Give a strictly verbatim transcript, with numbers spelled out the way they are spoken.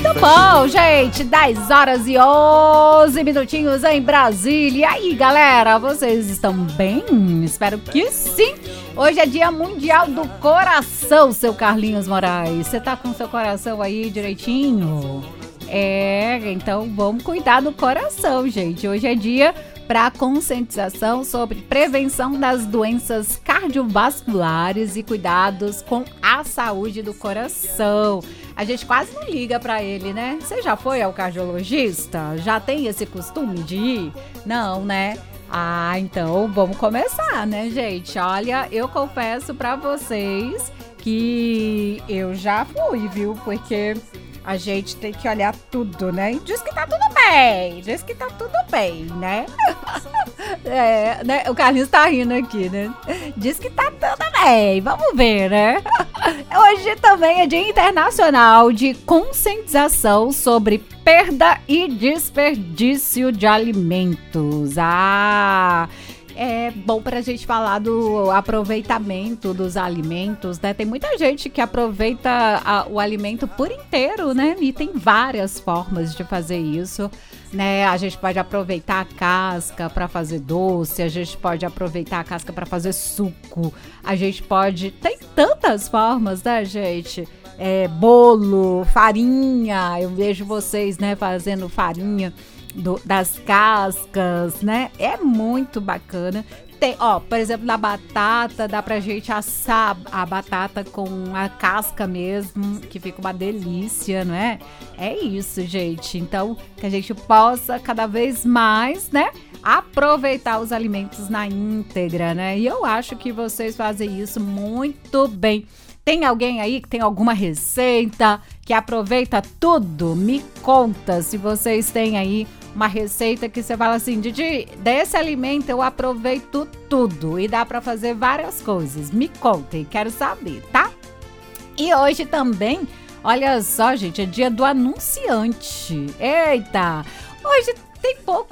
Bom, gente, dez horas e onze minutinhos em Brasília. E aí, galera, vocês estão bem? Espero que sim. Hoje é Dia Mundial do Coração, seu Carlinhos Moraes. Você tá com seu coração aí direitinho? É, então vamos cuidar do coração, gente. Hoje é dia para conscientização sobre prevenção das doenças cardiovasculares e cuidados com a saúde do coração. A gente quase não liga para ele, né? Você já foi ao cardiologista? Já tem esse costume de ir? Não, né? Ah, então vamos começar, né, gente? Olha, eu confesso para vocês que eu já fui, viu? Porque a gente tem que olhar tudo, né? E diz que tá tudo bem, diz que tá tudo bem, né? É, né? O Carlinhos tá rindo aqui, né? Diz que tá tudo bem, vamos ver, né? Hoje também é Dia Internacional de Conscientização sobre Perda e Desperdício de Alimentos. Ah! É bom pra gente falar do aproveitamento dos alimentos, né? Tem muita gente que aproveita a, o alimento por inteiro, né? E tem várias formas de fazer isso, né? A gente pode aproveitar a casca para fazer doce, a gente pode aproveitar a casca para fazer suco, a gente pode... Tem tantas formas, né, gente? É, bolo, farinha, eu vejo vocês, né, fazendo farinha Do, das cascas, né? É muito bacana. Tem, ó, por exemplo, na batata, dá pra gente assar a batata com a casca mesmo, que fica uma delícia, não é? É isso, gente. Então, que a gente possa cada vez mais, né, aproveitar os alimentos na íntegra, né? E eu acho que vocês fazem isso muito bem. Tem alguém aí que tem alguma receita que aproveita tudo? Me conta se vocês têm aí uma receita que você fala assim, Didi, desse alimento eu aproveito tudo e dá para fazer várias coisas. Me contem, quero saber, tá? E hoje também, olha só, gente, é dia do anunciante. Eita! Hoje tem pouco